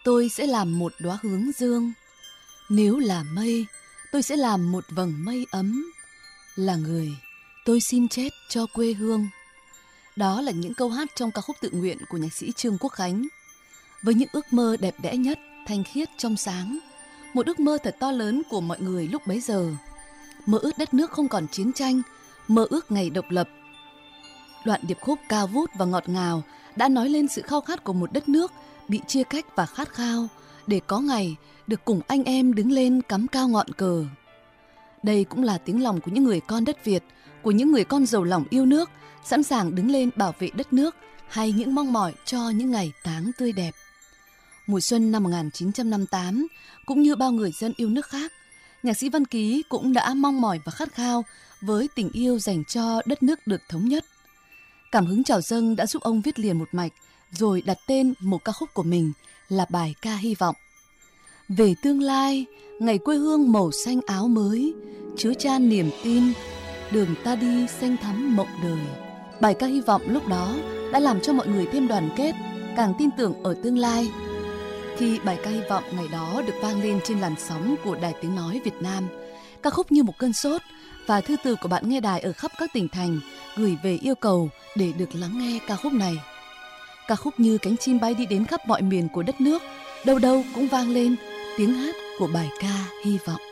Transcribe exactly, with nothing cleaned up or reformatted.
tôi sẽ làm một đóa hướng dương. Nếu là mây, tôi sẽ làm một vầng mây ấm. Là người, tôi xin chết cho quê hương. Đó là những câu hát trong ca khúc tự nguyện của nhạc sĩ Trương Quốc Khánh. Với những ước mơ đẹp đẽ nhất, thanh khiết trong sáng, một ước mơ thật to lớn của mọi người lúc bấy giờ. Mơ ước đất nước không còn chiến tranh, mơ ước ngày độc lập. Đoạn điệp khúc cao vút và ngọt ngào đã nói lên sự khao khát của một đất nước bị chia cách và khát khao để có ngày được cùng anh em đứng lên cắm cao ngọn cờ. Đây cũng là tiếng lòng của những người con đất Việt, của những người con giàu lòng yêu nước, sẵn sàng đứng lên bảo vệ đất nước hay những mong mỏi cho những ngày táng tươi đẹp. Mùa xuân năm một nghìn chín trăm năm mươi tám, cũng như bao người dân yêu nước khác, nhạc sĩ Văn Ký cũng đã mong mỏi và khát khao với tình yêu dành cho đất nước được thống nhất. Cảm hứng trào dâng đã giúp ông viết liền một mạch, rồi đặt tên một ca khúc của mình là bài ca hy vọng. Về tương lai, ngày quê hương màu xanh áo mới, chứa chan niềm tin, đường ta đi xanh thắm mộng đời. Bài ca hy vọng lúc đó đã làm cho mọi người thêm đoàn kết, càng tin tưởng ở tương lai. Khi bài ca hy vọng ngày đó được vang lên trên làn sóng của Đài Tiếng Nói Việt Nam, ca khúc như một cơn sốt và thư từ của bạn nghe đài ở khắp các tỉnh thành gửi về yêu cầu để được lắng nghe ca khúc này. Ca khúc như cánh chim bay đi đến khắp mọi miền của đất nước, đâu đâu cũng vang lên tiếng hát của bài ca hy vọng.